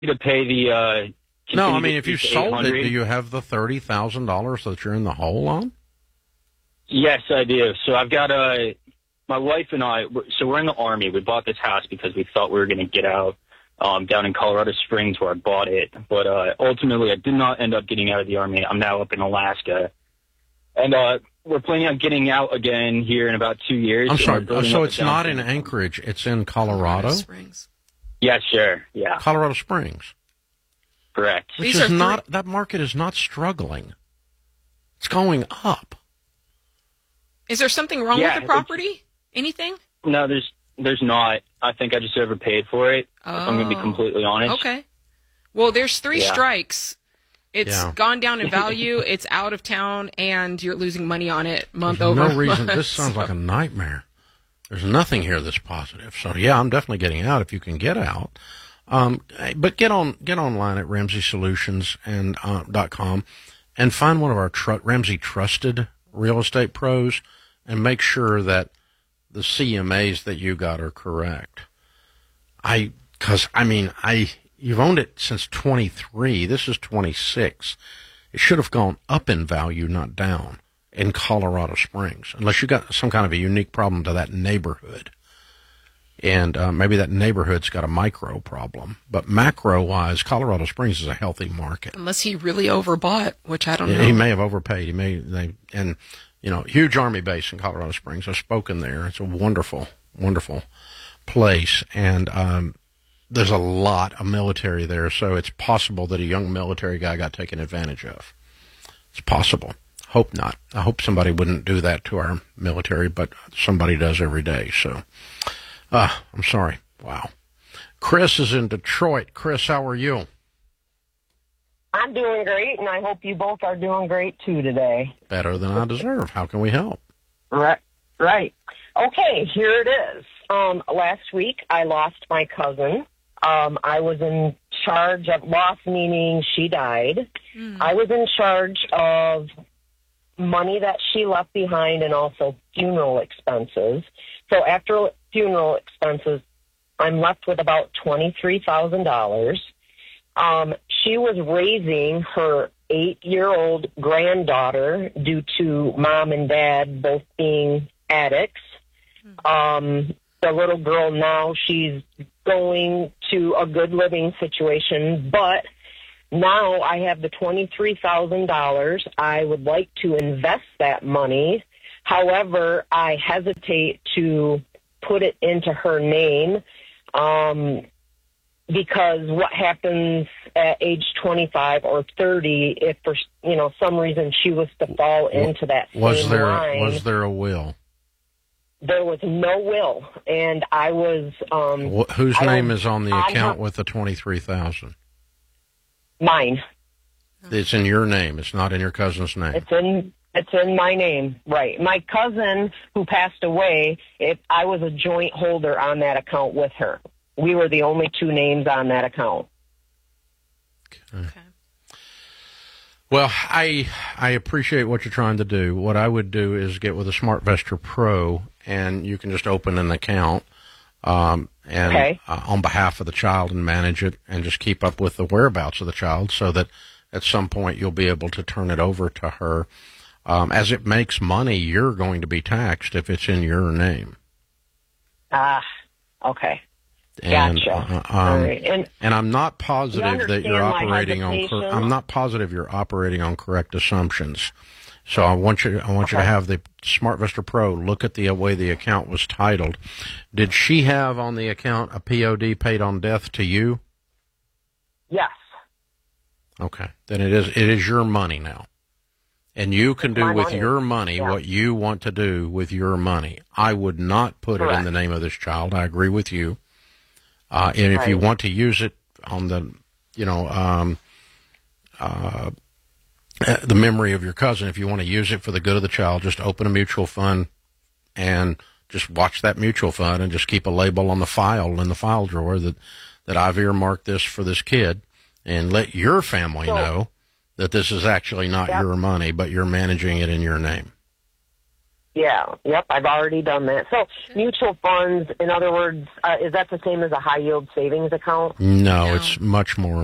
to pay the. No, I continue mean, to if you keep the sold it, 800. do you have the $30,000 that you're in the hole on? Yes, I do. So I've got my wife and I. So we're in the Army. We bought this house because we thought we were going to get out down in Colorado Springs where I bought it. But ultimately, I did not end up getting out of the Army. I'm now up in Alaska, and we're planning on getting out again here in about 2 years. I'm sorry. And we're building So up a it's not down in payment. Anchorage. It's in Colorado? Springs. Yes, sure. Yeah, Colorado Springs. correct. Which These is are not, that market is not struggling. It's going up. Is there something wrong Yeah, with the property? Anything? No, there's not. I think I just overpaid for it. If I'm going to be Oh. completely honest. Okay. Well, there's three Yeah. strikes. It's Yeah. gone down in value, it's out of town, and you're losing money on it month There's over no reason. month. This sounds like a nightmare. There's nothing here that's positive. So yeah, I'm definitely getting out if you can get out. But get online at Ramsey Solutions and .com and find one of our Ramsey Trusted Real Estate Pros and make sure that the CMAs that you got are correct. You've owned it since 23. This is 26. It should have gone up in value, not down, in Colorado Springs, unless you got some kind of a unique problem to that neighborhood. And maybe that neighborhood's got a micro problem. But macro-wise, Colorado Springs is a healthy market. Unless he really overbought, which I don't know. He may have overpaid. Huge Army base in Colorado Springs. I've spoken there. It's a wonderful, wonderful place. And there's a lot of military there, so it's possible that a young military guy got taken advantage of. It's possible. Hope not. I hope somebody wouldn't do that to our military, but somebody does every day. So, I'm sorry. Wow. Chris is in Detroit. Chris, how are you? I'm doing great, and I hope you both are doing great, too, today. Better than I deserve. How can we help? Right. Okay, here it is. Last week, I lost my cousin. I was in charge of lost, meaning she died. I was in charge of money that she left behind and also funeral expenses. So after funeral expenses, I'm left with about $23,000. She was raising her 8-year-old granddaughter due to mom and dad both being addicts. The little girl now, she's going to a good living situation, but now I have the $23,000. I would like to invest that money. However, I hesitate to put it into her name because what happens at age 25 or 30 if for some reason she was to fall into that same line? Was there a will? There was no will, and I was... whose name is on the account with the $23,000? Mine. It's in your name. It's not in your cousin's name. It's in my name, right. My cousin who passed away, I was a joint holder on that account with her. We were the only two names on that account. Okay. Well, I appreciate what you're trying to do. What I would do is get with a SmartVestor Pro, and you can just open an account on behalf of the child and manage it and just keep up with the whereabouts of the child so that at some point you'll be able to turn it over to her. As it makes money, you're going to be taxed if it's in your name. Okay. And, gotcha. All right. And I'm not positive that you're operating on. hesitation? I'm not positive you're operating on correct assumptions. So I want you to have the SmartVestor Pro look at the way the account was titled. Did she have on the account a POD, paid on death, to you? Yes. Okay, then it is your money now, and you can do with your money what you want to do with your money. I would not put it in the name of this child. I agree with you. And if you want to use it on the memory of your cousin, if you want to use it for the good of the child, just open a mutual fund and just watch that mutual fund and just keep a label on the file in the file drawer that I've earmarked this for this kid, and let your family know that this is actually not your money, but you're managing it in your name. Yeah, yep, I've already done that. So mutual funds, in other words, is that the same as a high yield savings account? No, it's much more